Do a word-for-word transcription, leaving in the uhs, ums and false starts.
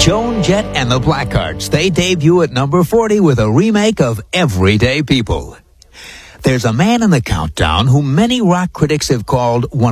Joan Jett and the Blackhearts. They debut at number forty with a remake of Everyday People. There's a man in the countdown whom many rock critics have called one